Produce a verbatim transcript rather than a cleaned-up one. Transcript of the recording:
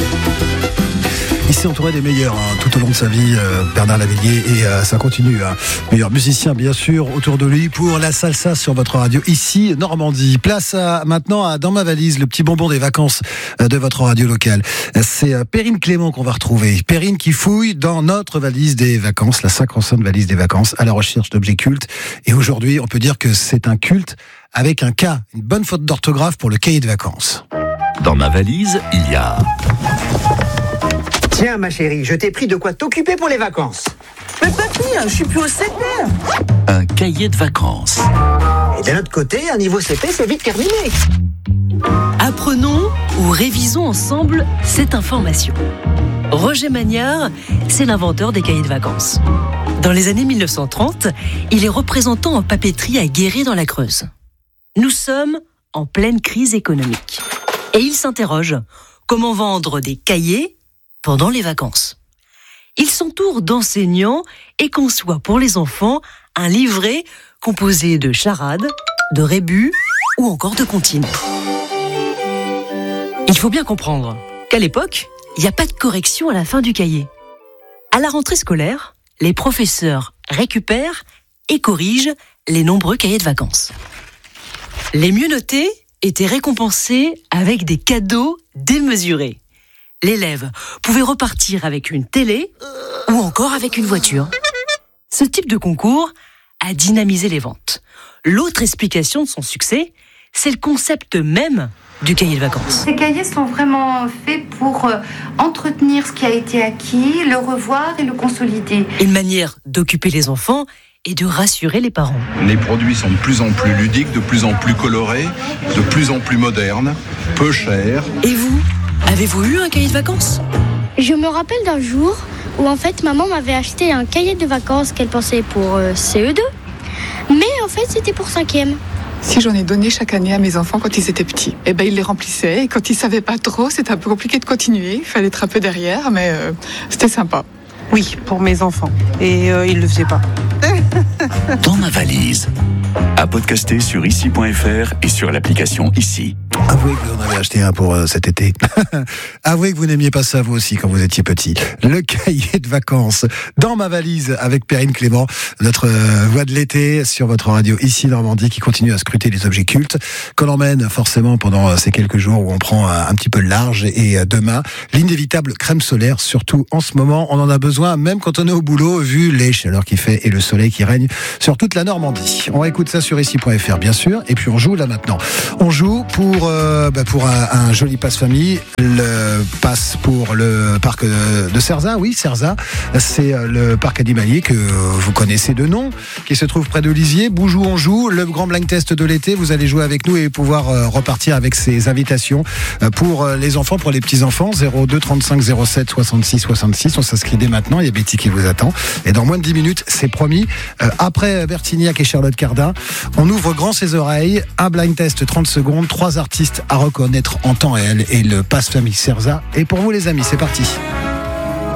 Il s'est entouré des meilleurs hein, tout au long de sa vie, euh, Bernard Lavilliers, et euh, ça continue. Hein. Meilleur musicien, bien sûr, autour de lui pour la salsa sur votre radio, ici, Normandie. Place à, maintenant à Dans ma valise, le petit bonbon des vacances euh, de votre radio locale. C'est euh, Perrine Clément qu'on va retrouver. Perrine qui fouille dans notre valise des vacances, la sacro-sainte valise des vacances, à la recherche d'objets cultes. Et aujourd'hui, on peut dire que c'est un culte avec un K, une bonne faute d'orthographe pour le cahier de vacances. Dans ma valise, il y a... Tiens, ma chérie, je t'ai pris de quoi t'occuper pour les vacances. Mais papy, je suis plus au C P. Un cahier de vacances. Et d'un autre côté, un niveau C P, c'est vite terminé. Apprenons ou révisons ensemble cette information. Roger Magnard, c'est l'inventeur des cahiers de vacances. Dans les années mille neuf cent trente, il est représentant en papeterie à Guéret dans la Creuse. Nous sommes en pleine crise économique. Et il s'interroge, comment vendre des cahiers pendant les vacances? Il s'entoure d'enseignants et conçoit pour les enfants un livret composé de charades, de rébus ou encore de comptines. Il faut bien comprendre qu'à l'époque, il n'y a pas de correction à la fin du cahier. À la rentrée scolaire, les professeurs récupèrent et corrigent les nombreux cahiers de vacances. Les mieux notés étaient récompensés avec des cadeaux démesurés. L'élève pouvait repartir avec une télé ou encore avec une voiture. Ce type de concours a dynamisé les ventes. L'autre explication de son succès, c'est le concept même du cahier de vacances. Ces cahiers sont vraiment faits pour euh, entretenir ce qui a été acquis, le revoir et le consolider. Une manière d'occuper les enfants et de rassurer les parents. Les produits sont de plus en plus ludiques, de plus en plus colorés, de plus en plus modernes, peu chers. Et vous, avez-vous eu un cahier de vacances ? Je me rappelle d'un jour où en fait maman m'avait acheté un cahier de vacances qu'elle pensait pour euh, C E deux, mais en fait c'était pour cinquième. Si j'en ai donné chaque année à mes enfants quand ils étaient petits, eh ben ils les remplissaient et quand ils savaient pas trop, c'était un peu compliqué de continuer. Il fallait être un peu derrière, mais euh, c'était sympa. Oui, pour mes enfants. Et euh, ils le faisaient pas. Dans ma valise. À podcaster sur ici point f r et sur l'application Ici. Avouez que vous en avez acheté un pour euh, cet été. Avouez que vous n'aimiez pas ça vous aussi quand vous étiez petit. Le cahier de vacances dans ma valise avec Perrine Clément, notre euh, voix de l'été sur votre radio ici Normandie qui continue à scruter les objets cultes qu'on emmène forcément pendant euh, ces quelques jours où on prend euh, un petit peu le large et euh, demain l'inévitable crème solaire, surtout en ce moment on en a besoin même quand on est au boulot vu les chaleurs qu'il fait et le soleil qui règne sur toute la Normandie. On écoute ça sur ici point f r bien sûr et puis on joue là maintenant. On joue pour Euh, bah pour un, un joli passe famille, le passe pour le parc de Cerzat, oui Cerzat, c'est le parc animalier que vous connaissez de nom, qui se trouve près de Lisieux. Boujou on joue, le grand blind test de l'été, vous allez jouer avec nous et pouvoir euh, repartir avec ces invitations euh, pour les enfants, pour les petits-enfants, zéro deux trente-cinq zéro sept soixante-six soixante-six, on s'inscrit dès maintenant, il y a Betty qui vous attend, et dans moins de dix minutes, c'est promis, euh, après Bertignac et Charlotte Cardin, on ouvre grand ses oreilles, un blind test trente secondes, trois artistes à reconnaître en temps réel et le passe famille Cerzat. Et pour vous les amis, c'est parti.